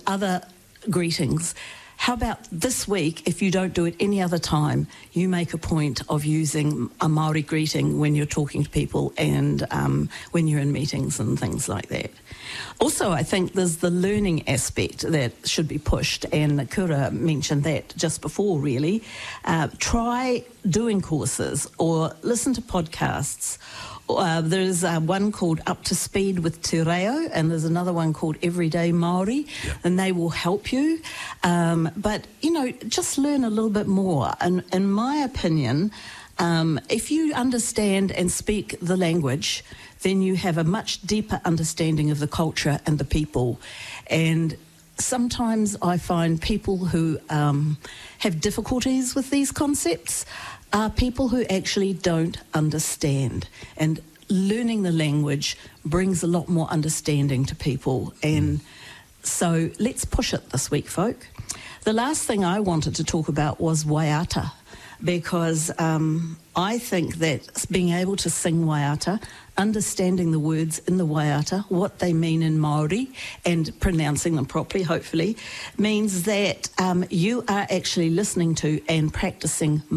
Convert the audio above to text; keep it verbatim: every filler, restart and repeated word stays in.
other greetings. How about this week, if you don't do it any other time, you make a point of using a Maori greeting when you're talking to people and um, when you're in meetings and things like that. Also, I think there's the learning aspect that should be pushed, and Kura mentioned that just before, really. Uh, try doing courses or listen to podcasts. Uh, there's uh, one called Up to Speed with Te Reo, and there's another one called Everyday Māori, yeah. and they will help you. Um, but, you know, just learn a little bit more. And in my opinion, um, if you understand and speak the language, then you have a much deeper understanding of the culture and the people. And sometimes I find people who um, have difficulties with these concepts are people who actually don't understand. And learning the language brings a lot more understanding to people. And so let's push it this week, folk. The last thing I wanted to talk about was waiata, because um, I think that being able to sing waiata, understanding the words in the waiata, what they mean in Māori, and pronouncing them properly, hopefully, means that um, you are actually listening to and practicing